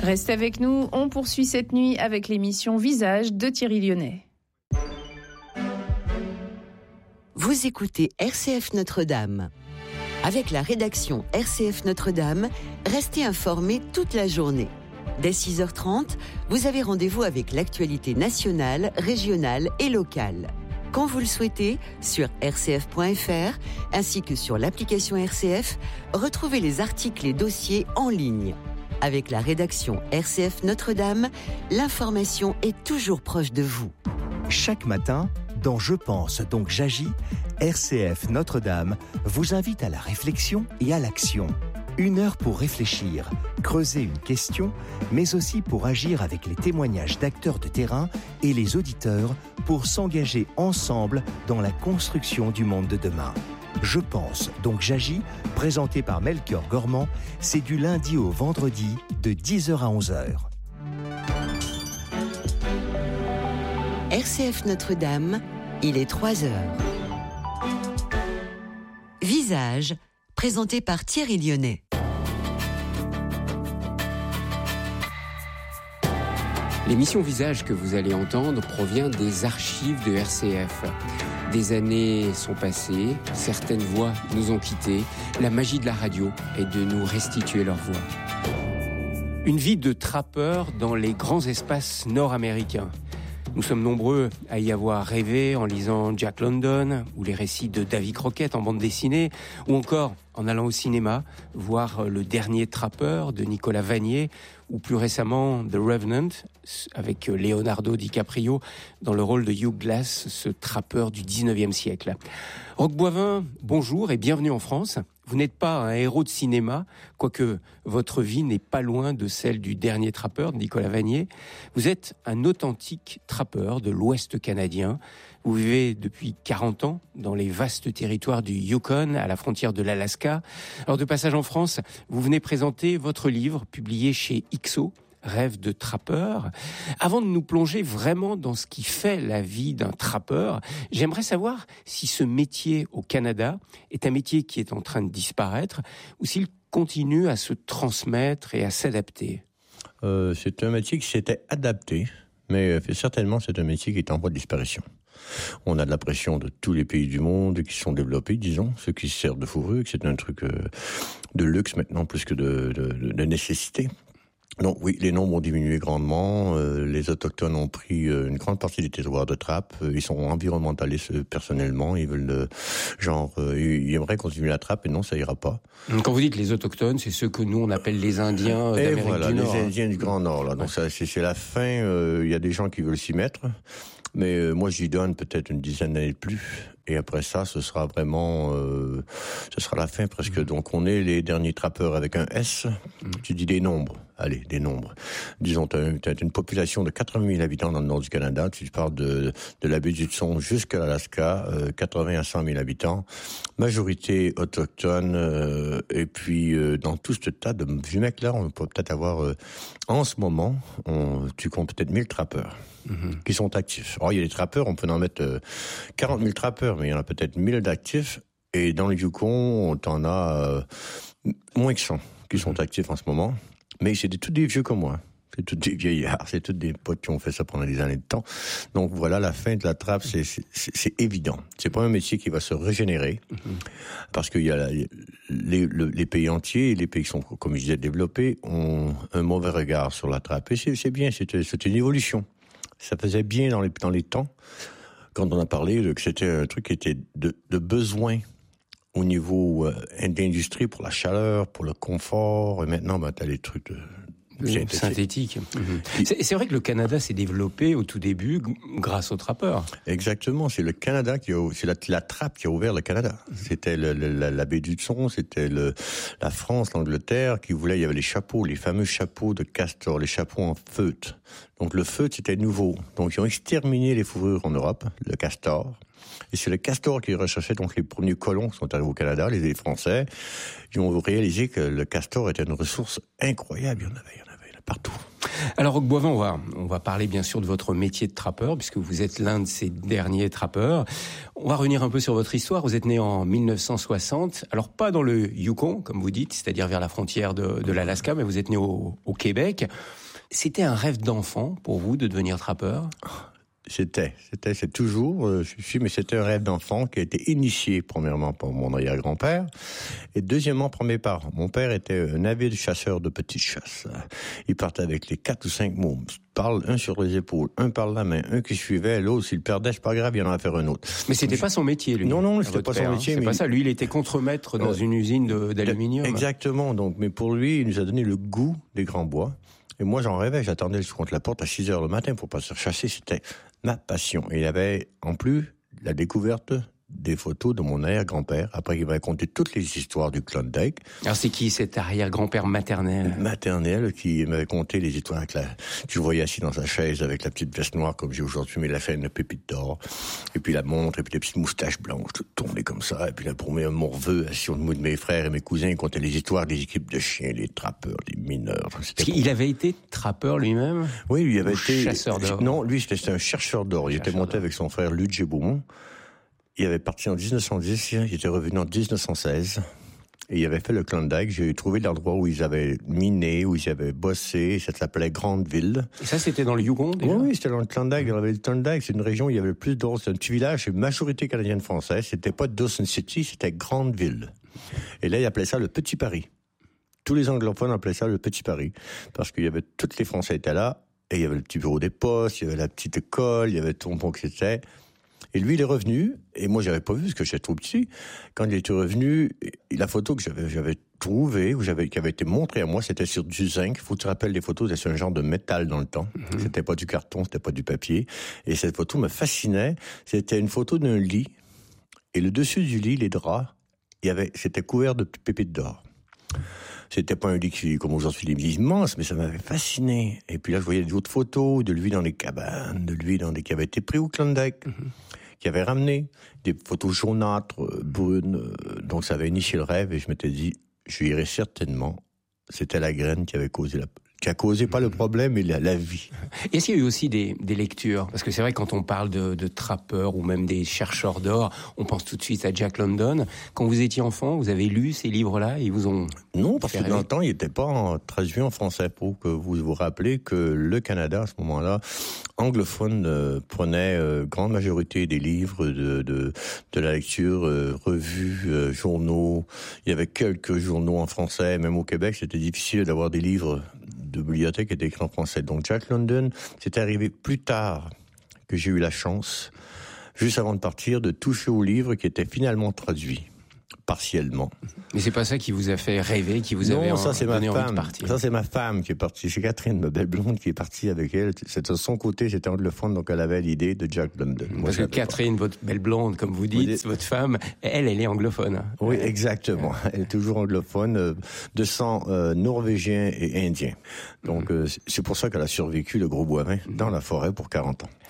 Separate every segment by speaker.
Speaker 1: Restez avec nous, on poursuit cette nuit avec l'émission Visage de Thierry Lyonnais.
Speaker 2: Vous écoutez RCF Notre-Dame. Avec la rédaction RCF Notre-Dame, restez informés toute la journée. Dès 6h30, vous avez rendez-vous avec l'actualité nationale, régionale et locale. Quand vous le souhaitez, sur rcf.fr, ainsi que sur l'application RCF, retrouvez les articles et dossiers en ligne. Avec la rédaction RCF Notre-Dame, l'information est toujours proche de vous.
Speaker 3: Chaque matin, dans Je pense donc j'agis, RCF Notre-Dame vous invite à la réflexion et à l'action. 1 heure pour réfléchir, creuser une question, mais aussi pour agir avec les témoignages d'acteurs de terrain et les auditeurs pour s'engager ensemble dans la construction du monde de demain. Je pense donc j'agis, présenté par Melchior Gormand, c'est du lundi au vendredi de 10h à 11h.
Speaker 2: RCF Notre-Dame, il est 3h. Visage, présenté par Thierry Lyonnais.
Speaker 4: L'émission Visage que vous allez entendre provient des archives de RCF. Des années sont passées, certaines voix nous ont quittés. La magie de la radio est de nous restituer leur voix. Une vie de trappeur dans les grands espaces nord-américains. Nous sommes nombreux à y avoir rêvé en lisant Jack London ou les récits de Davy Crockett en bande dessinée, ou encore en allant au cinéma, voir Le Dernier Trappeur de Nicolas Vanier, ou plus récemment The Revenant, avec Leonardo DiCaprio dans le rôle de Hugh Glass, ce trappeur du 19e siècle. Roch Boivin, bonjour et bienvenue en France. Vous n'êtes pas un héros de cinéma, quoique votre vie n'est pas loin de celle du Dernier Trappeur de Nicolas Vanier. Vous êtes un authentique trappeur de l'Ouest canadien. Vous vivez depuis 40 ans dans les vastes territoires du Yukon, à la frontière de l'Alaska. Alors de passage en France, vous venez présenter votre livre, publié chez IXO, Rêve de trappeur. Avant de nous plonger vraiment dans ce qui fait la vie d'un trappeur, j'aimerais savoir si ce métier au Canada est un métier qui est en train de disparaître ou s'il continue à se transmettre et à s'adapter.
Speaker 5: C'est un métier qui s'était adapté, mais certainement c'est un métier qui est en voie de disparition. On a de la pression de tous les pays du monde qui sont développés, disons, ceux qui se servent de fourrure, que c'est un truc de luxe maintenant plus que de nécessité. Donc oui, les nombres ont diminué grandement, les autochtones ont pris une grande partie des territoires de trappe, ils sont environnementalistes personnellement, ils veulent ils aimeraient continuer la trappe et non, ça ira pas.
Speaker 4: Quand vous dites les autochtones, c'est ceux que nous on appelle les Indiens d'Amérique du Nord.
Speaker 5: Les Indiens du Grand Nord, là. Donc ça, c'est la fin, il y a des gens qui veulent s'y mettre, mais moi j'y donne peut-être une dizaine d'années de plus. Et après ça, ce sera vraiment, ce sera la fin presque. Donc on est les derniers trappeurs avec un S. Tu dis des nombres. Allez, des nombres. Disons, t'as une population de 80 000 habitants dans le nord du Canada. Tu parles de la baie du Hudson jusqu'à l'Alaska, 80 à 100 000 habitants. Majorité autochtone. Et puis, dans tout ce tas de vieux mecs là, on peut peut-être avoir, en ce moment, tu comptes peut-être 1000 trappeurs. Qui sont actifs. Alors, il y a des trappeurs, on peut en mettre 40 000 trappeurs, mais il y en a peut-être 1000 d'actifs. Et dans le Yukon, t'en as moins que 100 qui sont actifs en ce moment. Mais c'est tous des vieux comme moi. C'est tous des vieillards, c'est tous des potes qui ont fait ça pendant des années de temps. Donc voilà, la fin de la trappe, c'est évident. C'est pas un métier qui va se régénérer, parce qu'il y a les pays entiers, les pays qui sont, comme je disais, développés, ont un mauvais regard sur la trappe. Et c'est bien, c'est une évolution. Ça faisait bien dans les temps, quand on a parlé que c'était un truc qui était de besoin au niveau d'industrie pour la chaleur, pour le confort. Et maintenant, t'as les trucs
Speaker 4: synthétique. C'est vrai que le Canada s'est développé au tout début grâce aux trappeurs.
Speaker 5: Exactement, c'est le Canada c'est la trappe qui a ouvert le Canada. C'était la baie du Hudson, c'était la France, l'Angleterre qui voulait, il y avait les chapeaux, les fameux chapeaux de castor, les chapeaux en feutre. Donc le feutre c'était nouveau. Donc ils ont exterminé les fourrures en Europe, le castor. Et c'est le castor qui recherchait, donc les premiers colons qui sont arrivés au Canada, les Français, ils ont réalisé que le castor était une ressource incroyable, il y en avait partout.
Speaker 4: Alors, Roch Boivin, on va parler bien sûr de votre métier de trappeur, puisque vous êtes l'un de ces derniers trappeurs. On va revenir un peu sur votre histoire. Vous êtes né en 1960, alors pas dans le Yukon, comme vous dites, c'est-à-dire vers la frontière de l'Alaska, mais vous êtes né au Québec. C'était un rêve d'enfant pour vous de devenir trappeur ?
Speaker 5: C'est toujours, mais c'était un rêve d'enfant qui a été initié premièrement par mon arrière-grand-père et deuxièmement par mes parents. Mon père était un avide chasseur de petites chasses. Il partait avec les 4 ou 5 mômes. Parle un sur les épaules, un par la main, un qui suivait, l'autre s'il perdait, c'est pas grave, il en a faire un autre.
Speaker 4: Mais c'était pas son métier, lui.
Speaker 5: Non, c'était pas son métier.
Speaker 4: C'est pas ça. Lui, il était contremaître dans une usine d'aluminium.
Speaker 5: Exactement. Donc, mais pour lui, il nous a donné le goût des grands bois. Et moi, j'en rêvais. J'attendais contre la porte à 6h le matin pour partir chasser. C'était ma passion. Et il y avait, en plus, la découverte des photos de mon arrière-grand-père, après qu'il m'a raconté toutes les histoires du Klondike.
Speaker 4: Alors c'est qui cet arrière-grand-père maternel ?
Speaker 5: Maternel, qui m'avait conté les histoires avec tu le voyais assis dans sa chaise avec la petite veste noire comme j'ai aujourd'hui, mais la chaîne de pépites d'or, et puis la montre, et puis les petites moustaches blanches, toutes tombées comme ça, et puis là, pour mes morveux, assis au milieu de mes frères et mes cousins, il contait les histoires des équipes de chiens, les trappeurs, les mineurs.
Speaker 4: Il avait été trappeur lui-même ?
Speaker 5: Oui, lui avait été...
Speaker 4: chasseur d'or ?
Speaker 5: Non, lui, c'était un chercheur d'or. Il était monté avec son frère Ludger Beaumont. Il avait parti en 1910, il était revenu en 1916, et il avait fait le Klondike. J'ai trouvé l'endroit où ils avaient miné, où ils avaient bossé, ça s'appelait Grandeville.
Speaker 4: Et ça, c'était dans le Yukon, déjà ?
Speaker 5: Oui, c'était dans le Klondike. Le Klondike, c'est une région où il y avait le plus d'or. C'est un petit village, c'est une majorité canadienne-française. C'était pas Dawson City, c'était Grandeville. Et là, ils appelaient ça le Petit Paris. Tous les anglophones appelaient ça le Petit Paris, parce qu'il y avait, tous les Français étaient là, et il y avait le petit bureau des postes, il y avait la petite école, il y avait tout le monde qui était... Et lui, il est revenu, et moi, j'avais pas vu, parce que j'étais trop petit. Quand il était revenu, la photo que j'avais trouvée, qui avait été montrée à moi, c'était sur du zinc. Faut que tu te rappelles, les photos, c'était un genre de métal dans le temps. Mm-hmm. C'était pas du carton, c'était pas du papier. Et cette photo me fascinait. C'était une photo d'un lit. Et le dessus du lit, les draps, c'était couvert de pépites d'or. C'était pas un lit comme aujourd'hui, les lits immenses, mais ça m'avait fasciné. Et puis là, je voyais d'autres photos de lui dans les cabanes, de lui qui avait été pris au Klondike, qui avait ramené des photos jaunâtres, brunes. Donc ça avait initié le rêve et je m'étais dit, je irais certainement. C'était la graine qui avait causé qui a causé pas le problème, mais la vie.
Speaker 4: Est-ce qu'il y a eu aussi des lectures ? Parce que c'est vrai, quand on parle de trappeurs ou même des chercheurs d'or, on pense tout de suite à Jack London. Quand vous étiez enfant, vous avez lu ces livres-là et ils vous ont...
Speaker 5: Non, parce que dans le temps, il n'était pas traduit en français. Pour que vous vous rappelez que le Canada, à ce moment-là, anglophone, prenait grande majorité des livres de la lecture, revues, journaux. Il y avait quelques journaux en français. Même au Québec, c'était difficile d'avoir des livres de bibliothèque étaient écrits en français. Donc Jack London, c'est arrivé plus tard que j'ai eu la chance, juste avant de partir, de toucher au livre qui était finalement traduit, partiellement.
Speaker 4: Mais c'est pas ça qui vous a fait rêver, qui vous avait donné envie de partir.
Speaker 5: Ça, c'est ma femme qui est partie. C'est Catherine, ma belle blonde, qui est partie avec elle. C'était de son côté, j'étais anglophone, donc elle avait l'idée de Jack London.
Speaker 4: Parce que Catherine, votre belle blonde, comme vous dites, votre femme, elle est anglophone.
Speaker 5: Oui, exactement. Elle est toujours anglophone, de sang norvégien et indien. Donc, c'est pour ça qu'elle a survécu, le gros Boivin, dans la forêt pour 40 ans.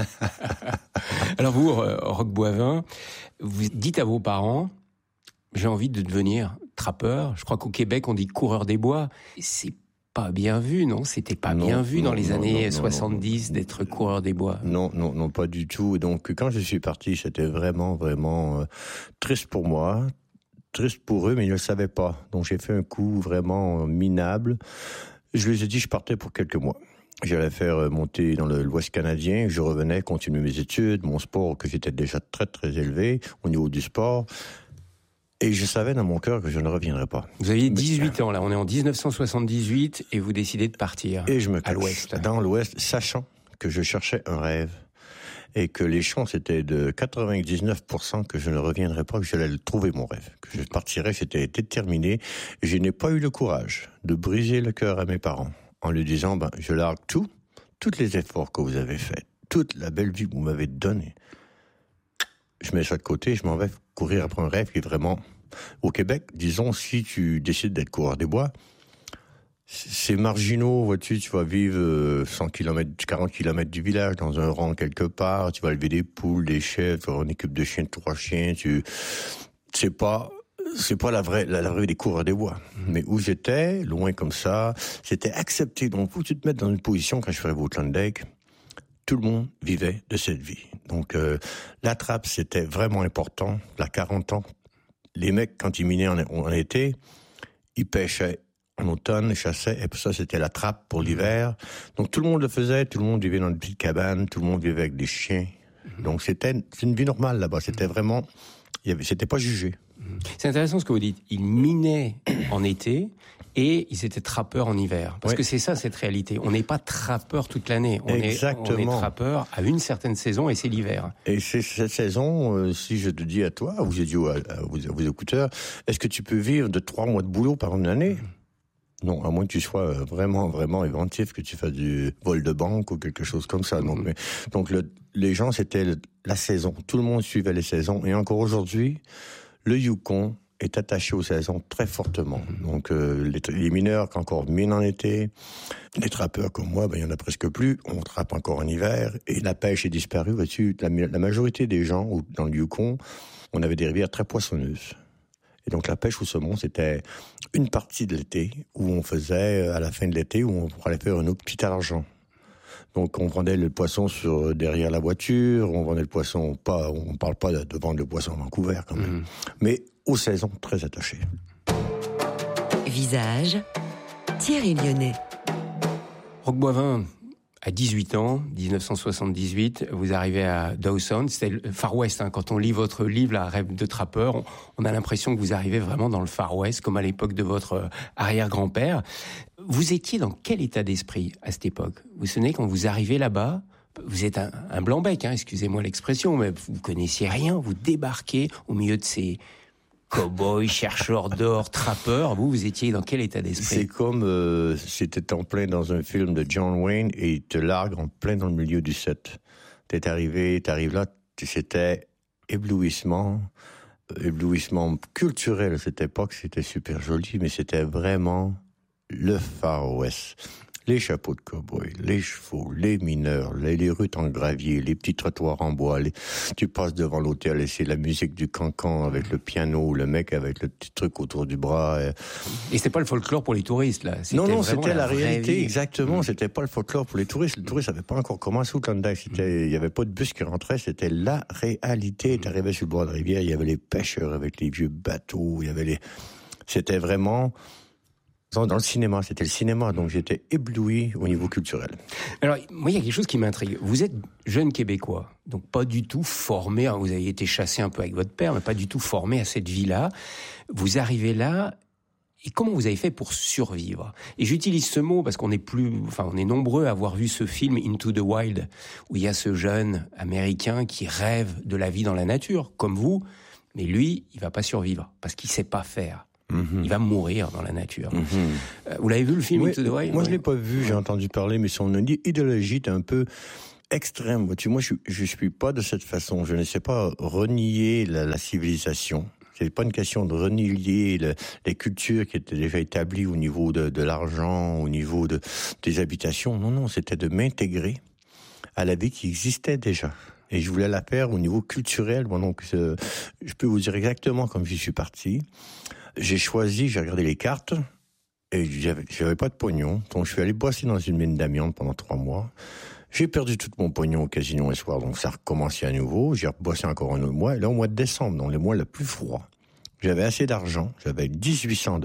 Speaker 4: Alors vous, Roch Boivin, vous dites à vos parents, j'ai envie de devenir trappeur. Je crois qu'au Québec, on dit coureur des bois. C'est pas bien vu, non ? C'était pas bien vu dans les années 70 d'être coureur des bois.
Speaker 5: Non, pas du tout. Donc, quand je suis parti, c'était vraiment, vraiment triste pour moi. Triste pour eux, mais ils ne le savaient pas. Donc, j'ai fait un coup vraiment minable. Je lui ai dit, je partais pour quelques mois. J'allais faire monter dans l'Ouest canadien, je revenais, continuer mes études, mon sport, que j'étais déjà très, très élevé au niveau du sport. Et je savais dans mon cœur que je ne reviendrais pas.
Speaker 4: Vous aviez 18 ans, là, on est en 1978, et vous décidez de partir
Speaker 5: et je me
Speaker 4: à l'Ouest.
Speaker 5: Dans l'Ouest, sachant que je cherchais un rêve, et que les chances étaient de 99% que je ne reviendrais pas, que j'allais trouver mon rêve, que je partirais, j'étais déterminé. Et je n'ai pas eu le courage de briser le cœur à mes parents, en lui disant, je largue tous les efforts que vous avez faits, toute la belle vie que vous m'avez donnée. Je mets ça de côté, je m'en vais courir après un rêve qui est vraiment... Au Québec, disons, si tu décides d'être coureur des bois, c'est marginaux, vois-tu, tu vas vivre 100 km, 40 km du village, dans un rang quelque part, tu vas élever des poules, des chèvres, tu vas avoir une équipe de chiens, de 3 chiens, c'est pas c'est pas la vraie des coureurs des bois. Mais où j'étais, loin comme ça, c'était accepté. Donc, faut que tu te mettes dans une position, quand je ferais Woodland-Lake, tout le monde vivait de cette vie. Donc, la trappe, c'était vraiment important. À 40 ans, les mecs, quand ils minaient en été, ils pêchaient en automne, ils chassaient, et puis ça, c'était la trappe pour l'hiver. Donc, tout le monde le faisait, tout le monde vivait dans une petite cabane, tout le monde vivait avec des chiens. Donc, c'est une vie normale là-bas. C'était vraiment... C'était pas jugé.
Speaker 4: C'est intéressant ce que vous dites. Ils minaient en été et ils étaient trappeurs en hiver. Parce que c'est ça, cette réalité. On n'est pas trappeur toute l'année. On est trappeur à une certaine saison et c'est l'hiver.
Speaker 5: Et c'est cette saison, si je te dis à toi, ou j'ai dit à vos écouteurs, est-ce que tu peux vivre de 3 mois de boulot par une année? Non, à moins que tu sois vraiment, vraiment inventif, que tu fasses du vol de banque ou quelque chose comme ça. Donc les gens, c'était la saison. Tout le monde suivait les saisons. Et encore aujourd'hui, le Yukon est attaché aux saisons très fortement. Donc les mineurs qui encore minent en été, les trappeurs comme moi, il y en a presque plus. On trappe encore en hiver. Et la pêche est disparue. La majorité des gens dans le Yukon, on avait des rivières très poissonneuses. Et donc la pêche au saumon, c'était une partie de l'été où on faisait, à la fin de l'été, où on allait faire un autre petit argent. Donc on vendait le poisson derrière la voiture, on vendait le poisson on parle pas de vendre le poisson à Vancouver quand même, mais aux saisons très attachées.
Speaker 2: Visage, Thierry Lyonnais.
Speaker 4: Roch Boivin, à 18 ans, 1978, vous arrivez à Dawson, c'était le Far West. Quand on lit votre livre, La Rêve de trappeur, on a l'impression que vous arrivez vraiment dans le Far West, comme à l'époque de votre arrière-grand-père. Vous étiez dans quel état d'esprit à cette époque? Vous vous souvenez, quand vous arrivez là-bas, vous êtes un blanc-bec, excusez-moi l'expression, mais vous connaissiez rien, vous débarquez au milieu de ces cow-boys, chercheurs d'or, trappeurs. Vous étiez dans quel état d'esprit?
Speaker 5: C'est comme c'était en plein dans un film de John Wayne et il te largue en plein dans le milieu du set. T'arrives là, c'était éblouissement culturel à cette époque, c'était super joli, mais c'était vraiment le Far West. Les chapeaux de cow-boy, les chevaux, les mineurs, les rues en gravier, les petits trottoirs en bois. Tu passes devant l'hôtel et c'est la musique du cancan avec le piano, le mec avec le petit truc autour du bras. Et
Speaker 4: c'était pas le folklore pour les touristes, là.
Speaker 5: Non, c'était la réalité, exactement. C'était pas le folklore pour les touristes. Les touristes n'avaient pas encore commencé au Klondike. Il y avait pas de bus qui rentrait, c'était la réalité. T'arrivais sur le bord de la rivière, il y avait les pêcheurs avec les vieux bateaux, c'était vraiment... Dans le cinéma, c'était le cinéma, donc j'étais ébloui au niveau culturel.
Speaker 4: Alors, moi, il y a quelque chose qui m'intrigue. Vous êtes jeune Québécois, donc pas du tout formé, vous avez été chassé un peu avec votre père, mais pas du tout formé à cette vie-là. Vous arrivez là, et comment vous avez fait pour survivre? Et j'utilise ce mot parce on est nombreux à avoir vu ce film Into the Wild, où il y a ce jeune Américain qui rêve de la vie dans la nature, comme vous, mais lui, il va pas survivre, parce qu'il sait pas faire. Il va mourir dans la nature. Vous l'avez vu, le film Into the Wild?
Speaker 5: Moi, je l'ai pas vu, j'ai entendu parler, mais son idéologie est un peu extrême. Moi, je suis pas de cette façon. Je ne sais pas renier la civilisation. C'est pas une question de renier les cultures qui étaient déjà établies au niveau de l'argent, au niveau des habitations. Non, c'était de m'intégrer à la vie qui existait déjà. Et je voulais la faire au niveau culturel. Donc, je peux vous dire exactement comme j'y suis parti. J'ai regardé les cartes, et j'avais pas de pognon. Donc, je suis allé bosser dans une mine d'amiante pendant 3 mois. J'ai perdu tout mon pognon au casino un soir, donc ça a recommencé à nouveau. J'ai bossé encore un autre mois. Et là, au mois de décembre, dans le mois le plus froid, j'avais assez d'argent. J'avais $1,800.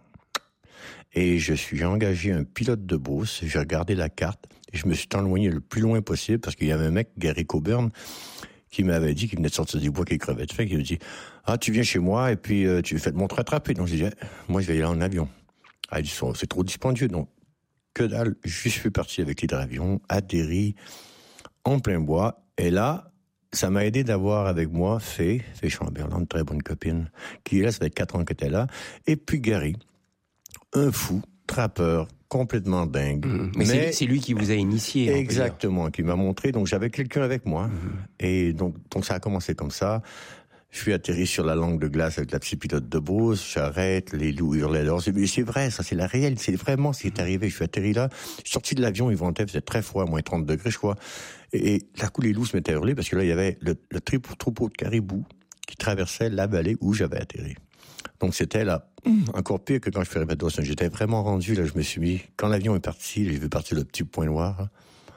Speaker 5: Et je suis engagé un pilote de Beauce. J'ai regardé la carte, et je me suis éloigné le plus loin possible, parce qu'il y avait un mec, Gary Coburn, qui m'avait dit qu'il venait de sortir du bois, qu'il crevait de faim, qui me dit « Ah, tu viens chez moi et puis tu fais de mon rattraper. » Donc j'ai dit « Moi, je vais y aller en avion. » Ah, il dit « C'est trop dispendieux. » Donc, que dalle, je suis parti avec l'hydravion, atterri en plein bois. Et là, ça m'a aidé d'avoir avec moi Faye Chamberlain, une très bonne copine, qui là, ça fait 4 ans qu'elle était là. Et puis Gary, un fou, trappeur, complètement dingue.
Speaker 4: Mais c'est lui qui vous a initié.
Speaker 5: Exactement, qui m'a montré. Donc j'avais quelqu'un avec moi. Et donc ça a commencé comme ça. Je suis atterri sur la langue de glace avec la petite pilote de Beauce. J'arrête, les loups hurlaient dehors. Mais c'est vrai, ça c'est la réalité. C'est vraiment ce qui est arrivé. Je suis atterri là. Je suis sorti de l'avion, il ventait, c'était très froid, moins 30 degrés, je crois. Et d'un coup, les loups se mettaient à hurler parce que là, il y avait le troupeau de caribous qui traversait la vallée où j'avais atterri. Donc c'était là, encore pire que quand je fais répéter Dawson. J'étais vraiment rendu, là, je me suis mis, quand l'avion est parti, j'ai vu partir le petit point noir, là,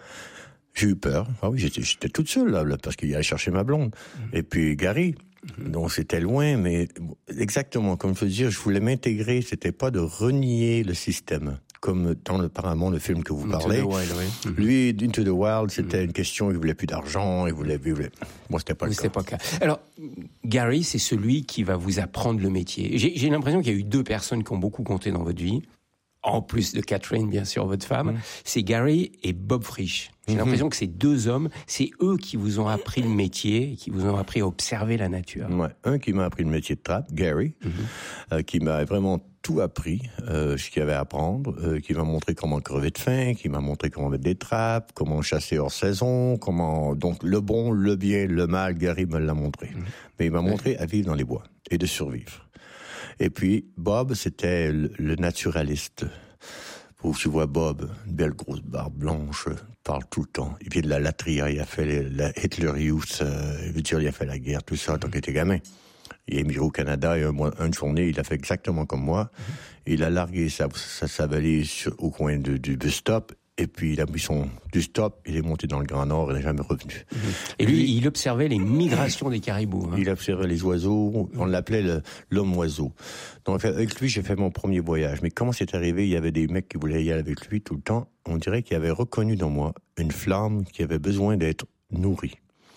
Speaker 5: j'ai eu peur. Ah oui, j'étais toute seule, là, parce qu'il allait chercher ma blonde. Et puis Gary, donc c'était loin, mais exactement, comme je veux dire, je voulais m'intégrer, c'était pas de renier le système. Comme dans apparemment le film que vous parlez.
Speaker 4: Into the Wild, oui.
Speaker 5: Lui, Into the Wild, c'était une question, il voulait plus d'argent, il voulait... Moi, c'était pas le cas.
Speaker 4: C'était pas le cas. Alors, Gary, c'est celui qui va vous apprendre le métier. J'ai l'impression qu'il y a eu 2 personnes qui ont beaucoup compté dans votre vie, en plus de Catherine, bien sûr, votre femme. C'est Gary et Bob Frisch. J'ai l'impression que ces 2 hommes, c'est eux qui vous ont appris le métier, qui vous ont appris à observer la nature.
Speaker 5: Ouais. Un qui m'a appris le métier de trappe, Gary, qui m'a vraiment tout appris, ce qu'il y avait à apprendre, qui m'a montré comment crever de faim, qui m'a montré comment mettre des trappes, comment chasser hors saison, comment... Donc le bon, le bien, le mal, Gary me l'a montré. Mais il m'a montré à vivre dans les bois et de survivre. Et puis Bob, c'était le naturaliste. Où tu vois Bob, une belle grosse barbe blanche, parle tout le temps. Il vient de la Latria, il a fait la Hitler Youth, il a fait la guerre, tout ça, tant qu'il était gamin. Il est émigré au Canada, et une journée, il a fait exactement comme moi. Il a largué sa valise au coin du bus stop, et puis il a mis du stop, il est monté dans le Grand Nord, il n'est jamais revenu.
Speaker 4: Et lui, il observait les migrations des caribous.
Speaker 5: Il observait les oiseaux, on l'appelait l'homme-oiseau. Donc avec lui, j'ai fait mon premier voyage. Mais comment c'est arrivé, il y avait des mecs qui voulaient y aller avec lui tout le temps. On dirait qu'il avait reconnu dans moi une flamme qui avait besoin d'être nourrie.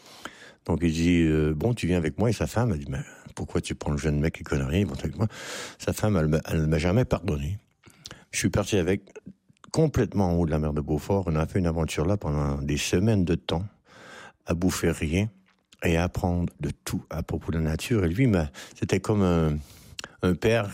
Speaker 5: Donc il dit, bon, tu viens avec moi. Et sa femme, elle dit, mais pourquoi tu prends le jeune mec qui connaît rien, il monte avec moi. Sa femme, elle ne m'a jamais pardonné. Je suis parti avec, complètement en haut de la mer de Beaufort. On a fait une aventure là pendant des semaines de temps, à bouffer rien et à apprendre de tout à propos de la nature. Et lui, c'était comme un père,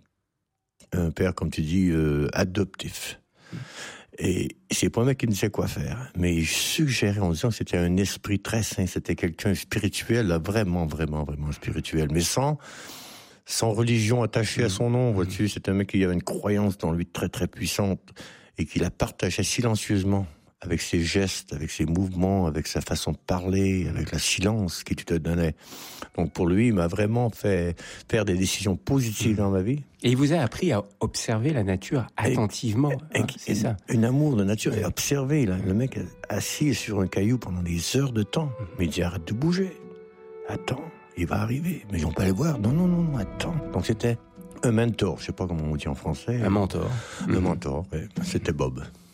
Speaker 5: comme tu dis, adoptif. Et c'est pas un mec qui ne sait quoi faire, mais il suggérait en disant que c'était un esprit très sain, c'était quelqu'un spirituel, là, vraiment, vraiment, vraiment spirituel, mais sans religion attachée à son nom, vois-tu. C'est un mec qui avait une croyance dans lui très, très puissante et qui la partageait silencieusement avec ses gestes, avec ses mouvements, avec sa façon de parler, avec la silence qu'il te donnait. Donc pour lui, il m'a vraiment fait faire des décisions positives dans ma vie.
Speaker 4: Et il vous a appris à observer la nature attentivement. C'est ça.
Speaker 5: Un amour de nature et observer. Là, le mec assis sur un caillou pendant des heures de temps. Mais il dit, arrête de bouger. Attends, il va arriver. Mais ils vont pas le voir. Non, attends. Donc c'était un mentor. Je sais pas comment on dit en français.
Speaker 4: Un mentor.
Speaker 5: Un mentor, ouais. C'était Bob.